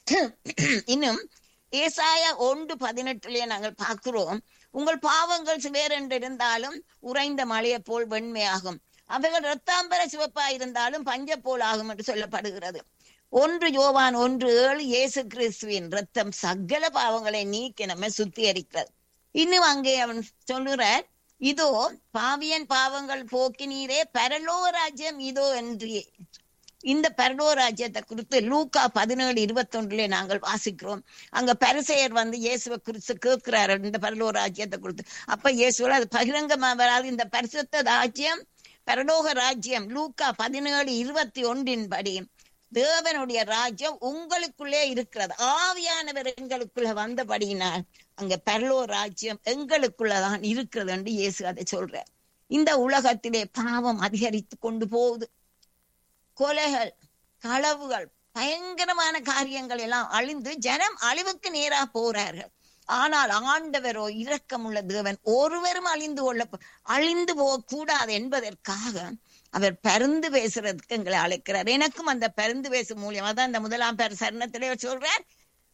இன்னும் ஏசாயா 1:18 நாங்கள் பார்க்கிறோம், உங்கள் பாவங்கள் வேறென்று இருந்தாலும் உறைந்த மழையை போல் வெண்மையாகும், அவைகள் இரத்தாம்பர சிவப்பா இருந்தாலும் பஞ்ச போல் ஆகும் என்று சொல்லப்படுகிறது. 1 யோவான் 1:7 இயேசு கிறிஸ்துவின் ரத்தம் சகல பாவங்களை நீக்கி நம்ம சுத்திகரிக்கிறது. இன்னும் அங்கே அவன் சொல்லுறார், இதோ பாவியன் பாவங்கள் போக்கினீரே, பரலோக ராஜ்யம் இதோ என்று. இந்த பரலோக ராஜ்யத்தை குறித்து லூக்கா 17:21 நாங்கள் வாசிக்கிறோம். அங்க பரிசேயர் வந்து இயேசுவை குறித்து கேட்கிறாரு இந்த பரலோக ராஜ்யத்தை குறித்து. அப்ப இயேசுல அது பகிரங்கமா வராது. இந்த பரிசுத்த ராஜ்யம், பரலோக ராஜ்யம் லூக்கா 17:21 படி தேவனுடைய ராஜ்யம் உங்களுக்குள்ளே இருக்கிறது. ஆவியானவர் எங்களுக்குள்ள வந்தபடியினால் அங்க பரலோக ராஜ்யம் எங்களுக்குள்ளதான் இருக்கிறது என்று இயேசு அதை சொல்றார். இந்த உலகத்திலே பாவம் அதிகரித்து கொண்டு போகுது. கொலைகள், களவுகள், பயங்கரமான காரியங்கள் எல்லாம் அழிந்து ஜனம் அழிவுக்கு நேரா போறார்கள். ஆனால் ஆண்டவரோ இரக்கமுள்ள தேவன், ஒருவரும் அழிந்து போக கூடாது என்பதற்காக அவர் பரிந்து பேசுறதுக்கு எங்களை அழைக்கிறார். எனக்கும் அந்த பரிந்து பேசும் மூலியமா தான் இந்த 1 சரணத்திலே சொல்றார்,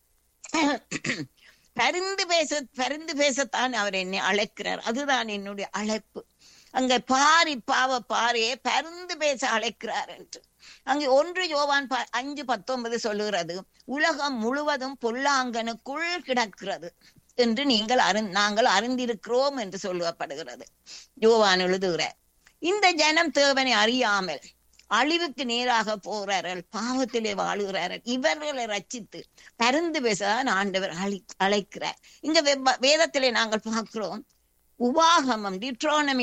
பரிந்து பேசத்தான் அவர் என்னை அழைக்கிறார். அதுதான் என்னுடைய அழைப்பு. அங்க பாவ பாறையே பரிந்து பேச அழைக்கிறார் என்று. அங்கே 1 யோவான் 5:19 சொல்லுகிறது, உலகம் முழுவதும் பொல்லாங்கனுக்குள் கிடக்கிறது என்று நாங்கள் அறிந்திருக்கிறோம் என்று சொல்லப்படுகிறது. யோவான் எழுதுகிறார். இந்த ஜனம் தேவனை அறியாமல் அழிவுக்கு நேராக போறார்கள், பாவத்திலே வாழுகிறார்கள். இவர்களை ரட்சித்து பரிந்து பேசதான் ஆண்டவர் அழைக்கிறார். இங்க வேதத்திலே நாங்கள் பார்க்கிறோம், உபாகமம் டியூட்ரானமி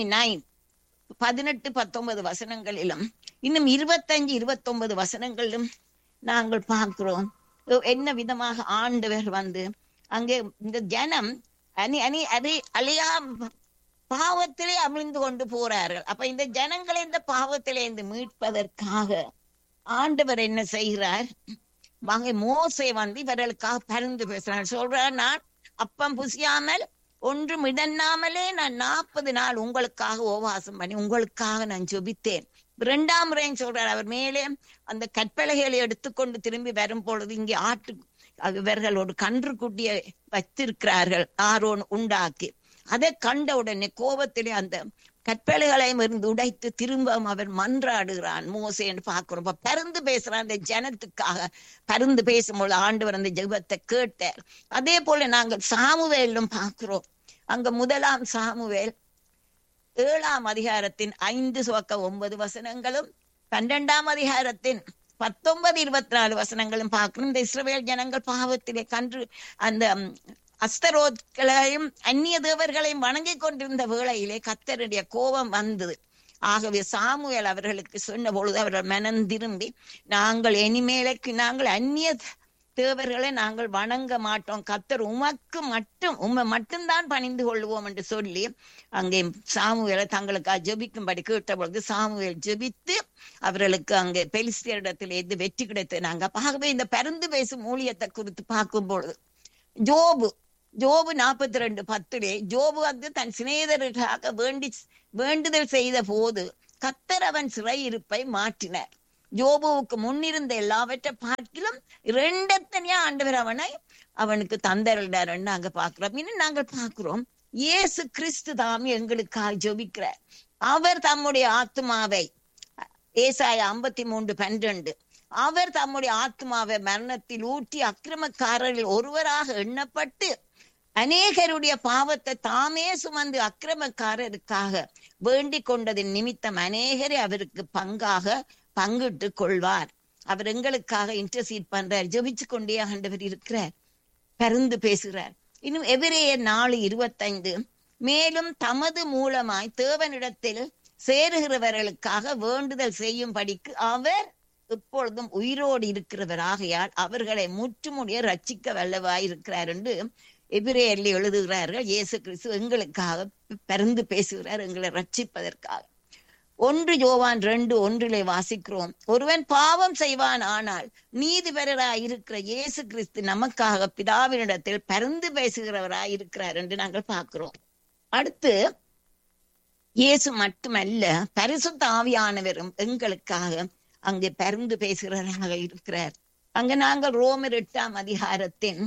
9:18-19 வசனங்களிலும் இன்னும் 25-29 வசனங்களிலும் நாங்கள் பார்க்கிறோம் என்ன விதமாக ஆண்டவர் வந்து அங்கே இந்த ஜனம் அழியா பாவத்திலே அமிழ்ந்து கொண்டு போறார்கள். அப்ப இந்த ஜனங்களை இந்த பாவத்திலே இருந்து மீட்பதற்காக ஆண்டவர் என்ன செய்கிறார், மோசே வந்து இவர்களுக்காக பரிந்து பேசுறார். சொல்றார், நான் அப்பம் புசியாமல் ஒன்றும் இடன்னாமலே நான் 40 நாள் உங்களுக்காக உபவாசம் பண்ணி உங்களுக்காக நான் ஜெபித்தேன். 2ஆம் முறையும் சொல்றார். அவர் மேலே அந்த கற்பலகைகளை எடுத்துக்கொண்டு திரும்பி வரும் பொழுது இங்கே இவர்கள் ஒரு கன்று குட்டியை வைத்திருக்கிறார்கள் ஆரோன் உண்டாக்கி. அதை கண்ட உடனே கோபத்திலே அந்த கற்பலைகளையும் இருந்து உடைத்து திரும்ப அவர் மன்றாடுகிறான் மோசேன்னு பார்க்கிறோம். பரிந்து பேசுறான் அந்த ஜனத்துக்காக. பரிந்து பேசும்போது ஆண்டவர் அந்த ஜெபத்தை கேட்டார். அதே போல நாங்கள் சாமுவேலும் பார்க்கிறோம். அங்க 1 சாமுவேல் 7ஆம் அதிகாரத்தின் 5-9 வசனங்களும் 12ஆம் அதிகாரத்தின் 19-24 வசனங்களும் பார்க்கணும். இந்த இஸ்ரவேல் ஜனங்கள் பாவத்திலே கன்று அந்த அஸ்தரோத்களையும் அந்நிய தேவர்களையும் வணங்கி கொண்டிருந்த வேளையிலே கர்த்தருடைய கோபம் வந்தது. ஆகவே சாமுவேல் அவர்களுக்கு சொன்ன பொழுது அவர்கள் மனம் திரும்பி, நாங்கள் இனிமேலுக்கு நாங்கள் அந்நிய தேவர்களை நாங்கள் வணங்க மாட்டோம், கர்த்தர் உம்மை மட்டும்தான் பணிந்து கொள்வோம் என்று சொல்லி அங்கே சாமுவேலை தங்களுக்காக ஜெபிக்கும்படி கேட்ட பொழுது சாமுவேல் ஜெபித்து அவர்களுக்கு அங்கே பெலிஸ்தியரிடத்தில் எது வெற்றி கிடைத்தனாங்க. ஆகவே இந்த பரிந்து பேசும் ஊழியத்தை குறித்து பார்க்கும் பொழுது ஜோபு 42:10 ஜோபு வந்து தன் சிநேகிதர்களுக்காக வேண்டுதல் செய்த போது கர்த்தர் அவன் சிறையிருப்பை மாற்றினார். ஜோபுவுக்கு முன்னிருந்த எல்லாவற்றை பார்க்கிலும் 2 ஆண்டவர் அவனுக்கு தந்தருடார் நாங்க பார்க்கிறோம். இன்னும் நாங்கள் பார்க்கிறோம், இயேசு கிறிஸ்து தாமே எங்களுக்காக ஜெபிக்கிறார். அவர் தம்முடைய ஆத்மாவை, ஏசாயா 53:12 அவர் தம்முடைய ஆத்மாவை மரணத்தில் ஊற்றி அக்கிரமக்காரரில் ஒருவராக எண்ணப்பட்டு அநேகருடைய பாவத்தை தாமே சுமந்து அக்கிரமக்காரருக்காக வேண்டிக் கொண்டதின் நிமித்தம் அநேகரை அவருக்கு பங்கிட்டு கொள்வார். அவர் எங்களுக்காக இன்டர்சீட் பண்றார், ஜெபிச்சு கொண்டே ஆண்டவர் இருக்கிறார், பரிந்து பேசுகிறார். இன்னும் எபிரேயர் 4:25 மேலும் தமது மூலமாய் தேவனிடத்தில் சேருகிறவர்களுக்காக வேண்டுதல் செய்யும்படிக்கு அவர் எப்பொழுதும் உயிரோடு இருக்கிறவராகையால் அவர்களை முற்றுமுடிய ரட்சிக்க வல்லவாய் இருக்கிறார் என்று எபிரேயரில் எழுதுகிறார்கள். இயேசு கிறிஸ்து எங்களுக்காக பரிந்து பேசுகிறார், எங்களை ரட்சிப்பதற்காக. 1 யோவான் 2:1 வாசிக்கிறோம், ஒருவன் பாவம் செய்வான் ஆனால் நீதிபரராய் இருக்கிற இயேசு கிறிஸ்து நமக்காக பிதாவினிடத்தில் பரிந்து பேசுகிறவராய் இருக்கிறார் என்று நாங்கள் பார்க்கிறோம். அடுத்து இயேசு மட்டுமல்ல, பரிசுத்த ஆவியானவரும் எங்களுக்காக அங்கே பரிந்து பேசுகிறவராக இருக்கிறார். அங்க நாங்கள் ரோமர் 8ஆம் அதிகாரத்தின்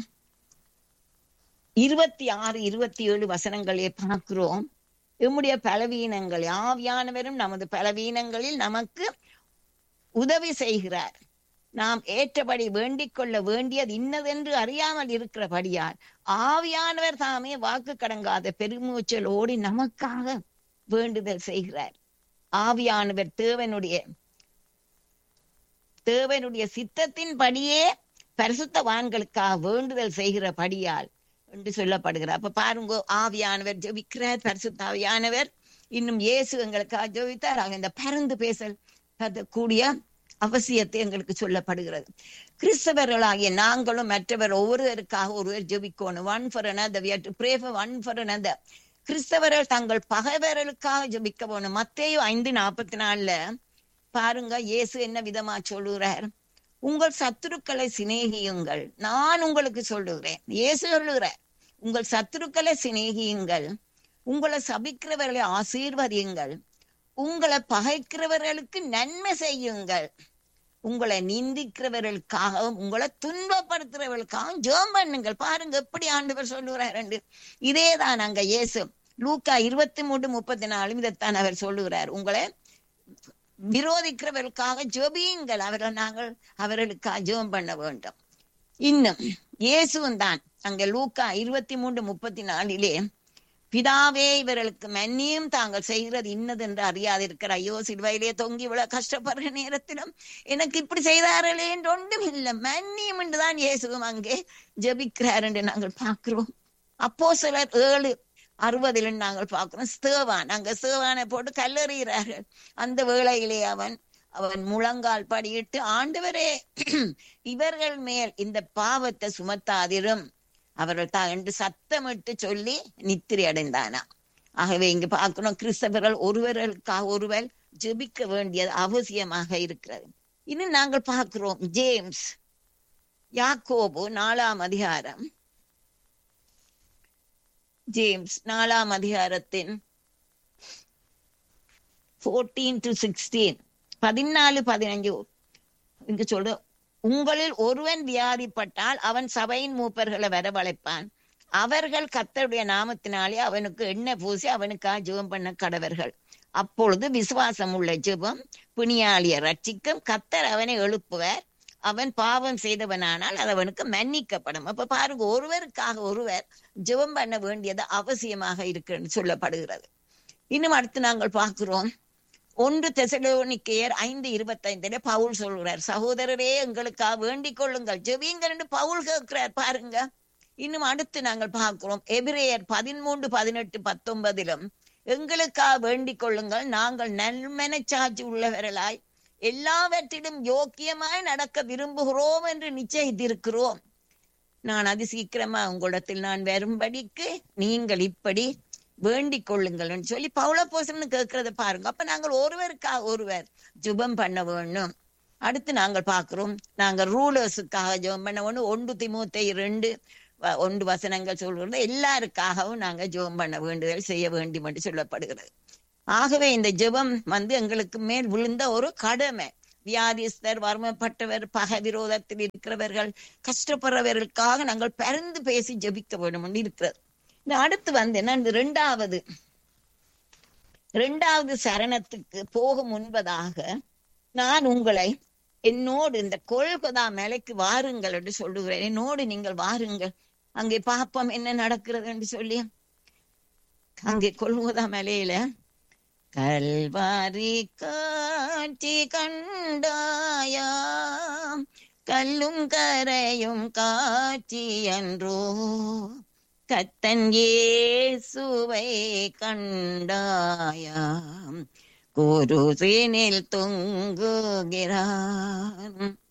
26, 27 வசனங்களே பார்க்கிறோம். நம்முடைய பலவீனங்கள், ஆவியானவரும் நமது பலவீனங்களில் நமக்கு உதவி செய்கிறார். நாம் ஏற்றபடி வேண்டிக் கொள்ள வேண்டியது இன்னதென்று அறியாமல் இருக்கிறபடியால் ஆவியானவர் தாமே வாக்கு கடங்காத பெருமூச்சலோடி நமக்காக வேண்டுதல் செய்கிறார். ஆவியானவர் தேவனுடைய சித்தத்தின்படியே பரிசுத்தவான்களுக்காக வேண்டுதல் செய்கிறபடியால் என்று சொல்லப்படுகிறார். அப்ப பாருங்க, ஆவியானவர் ஜெபிக்கிறார், பரிசுத்த ஆவியானவர் இன்னும் இயேசு எங்களுக்காக ஜெபித்தார். இந்த பரந்து பேசல் கூடிய அவசியத்தை எங்களுக்கு சொல்லப்படுகிறது. கிறிஸ்தவர்களாகிய நாங்களும் மற்றவர் ஒவ்வொருவருக்காக ஒருவர் ஜெபிக்கணும். one for another, we have to pray for one for another. கிறிஸ்தவர்கள் தங்கள் பகைவர்களுக்காக ஜெபிக்க போகணும். மத்தேயு 5:44 பாருங்க, இயேசு என்ன விதமா சொல்லுகிறார்? உங்கள் சத்துருக்களை சிநேகியுங்கள், நான் உங்களுக்கு சொல்லுகிறேன். இயேசு சொல்லுகிறார், உங்கள் சத்துருக்களை சிநேகியுங்கள், உங்களை சபிக்கிறவர்களை ஆசீர்வதியுங்கள், உங்களை பகைக்கிறவர்களுக்கு நன்மை செய்யுங்கள், உங்களை நிந்திக்கிறவர்களுக்காகவும் உங்களை துன்பப்படுத்துறவர்களுக்காகவும் ஜெபம் பண்ணுங்கள். பாருங்க எப்படி ஆண்டவர் சொல்லுகிறார் என்று. இதேதான் அங்க இயேசு லூக்கா 23:34 இதைத்தான் அவர் சொல்லுகிறார். உங்களை விரோதிக்கிறவர்களுக்காக ஜெபியுங்கள், அவர்களுக்காக ஜெபம் பண்ண வேண்டும். இன்னும் இயேசுவும் தான் அங்க லூக்கா 23:34 பிதாவே இவர்களுக்கு மன்னியும், தாங்கள் செய்கிறது இன்னதென்று அறியாதிருக்கிற ஐயோ சிலுவையிலே தொங்கி இவ்வளவு கஷ்டப்படுற நேரத்திலும் எனக்கு இப்படி செய்தார்களே என்று ஒன்றும் இல்லை, மன்னியும் என்றுதான் இயேசுவும் அங்கே ஜெபிக்கிறார் என்று நாங்கள் பார்க்கிறோம். அப்போஸ்தலர் 7:60 நாங்கள் பார்க்கிறோம். ஸ்தேவான், அங்க ஸ்தேவானை போட்டு கல்லெறிகிறார்கள். அந்த வேளையிலே அவன் முழங்கால் படியிட்டு, ஆண்டவரே இவர்கள் மேல் இந்த பாவத்தை சுமத்தாதிரும் அவர்கள் தான் என்று சத்தமிட்டு சொல்லி நித்திரை அடைந்தானா. ஆகவே இங்கு பார்க்கணும், கிறிஸ்தவர்கள் ஒருவர்களுக்காக ஒருவர் ஜெபிக்க வேண்டியது அவசியமாக இருக்கிறது. இன்னும் நாங்கள் பார்க்கிறோம், ஜேம்ஸ் யாக்கோபு 4ஆம் அதிகாரம், ஜேம்ஸ் 4ஆம் அதிகாரத்தின் 14-16 14-15 இங்கு சொல்ற, உங்களில் ஒருவன் வியாதிப்பட்டால் அவன் சபையின் மூப்பர்களை வரவழைப்பான், அவர்கள் கர்த்தருடைய நாமத்தினாலே அவனுக்கு எண்ணெய் பூசி அவனுக்காக ஜெபம் பண்ண கடவர்கள். அப்பொழுது விசுவாசம் உள்ள ஜெபம் பிணியாளியை ரட்சிக்கும், கர்த்தர் அவனை எழுப்புவர், அவன் பாவம் செய்தவனானால் அது அவனுக்கு மன்னிக்கப்படும். அப்ப பாருங்க, ஒருவருக்காக ஒருவர் ஜெபம் பண்ண வேண்டியது அவசியமாக இருக்குன்னு சொல்லப்படுகிறது. இன்னும் அடுத்து நாங்கள் பார்க்கிறோம், 1 தெசலோனிக்கேயர் 5:25 பவுல் சொல்கிறார், சகோதரரே எங்களுக்காக வேண்டிக் கொள்ளுங்கள், ஜெபியுங்கள் என்று பவுல் கேட்கிறார். பாருங்க. இன்னும் அடுத்து நாங்கள் பார்க்கிறோம், எபிரேயர் 13:18-19 எங்களுக்காக வேண்டிக் கொள்ளுங்கள், நாங்கள் நல்மனச்சாட்சி உள்ளவர்களாய் எல்லாவற்றிலும் யோக்கியமாய் நடக்க விரும்புகிறோம் என்று நிச்சயித்திருக்கிறோம். நான் அதி சீக்கிரமா உங்களிடத்தில் நான் வரும்படிக்கு நீங்கள் இப்படி வேண்டிக் கொள்ளுங்கள் சொல்லி பவுலப்போஸ்தலன் கேட்கிறத பாருங்க. அப்ப நாங்கள் ஒருவருக்காக ஒருவர் ஜெபம் பண்ண வேணும். அடுத்து நாங்கள் பார்க்கிறோம், நாங்கள் ரூலர்ஸுக்காக ஜெபம் பண்ண வேணும். 1 தீமோத்தேயு 2:1 வசனங்கள் சொல்கிறது, எல்லாருக்காகவும் நாங்கள் ஜெபம் பண்ண வேண்டுதல் செய்ய வேண்டும் என்று சொல்லப்படுகிறது. ஆகவே இந்த ஜெபம் எங்களுக்கு மேல் விழுந்த ஒரு கடமை. வியாதிஸ்தர், வறுமைப்பட்டவர், பகை விரோதத்தில் இருக்கிறவர்கள், கஷ்டப்படுறவர்களுக்காக நாங்கள் பரிந்து பேசி ஜெபிக்க வேண்டும் என்று இருக்கிறது. அடுத்து என்ன, இரண்டாவது சரணத்துக்கு போக முன்பதாக நான் உங்களை என்னோடு இந்த கொல்கொதா மலைக்கு வாருங்கள் என்று சொல்லுகிறேன். என்னோடு நீங்கள் வாருங்கள், அங்கே பாப்போம் என்ன நடக்கிறது என்று சொல்லி. அங்கே கொல்கொதா மலையில கல்வாரி காட்சி கண்டாயா, கல்லும் கரையும் காட்சி என்றோ, கத்தன் இயேசுவை கண்டாயாம், குருசினில் தொங்குகிறான்.